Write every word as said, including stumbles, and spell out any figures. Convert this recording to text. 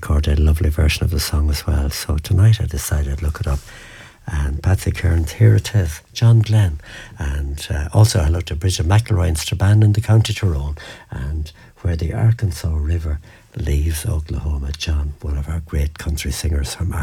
recorded a lovely version of the song as well. So tonight I decided I'd look it up. And Patsy Kearns, here it is, John Glenn. And uh, also I looked at Bridget McElroy in Strabane in the County Tyrone, and Where the Arkansas River Leaves Oklahoma. John, one of our great country singers from Ireland.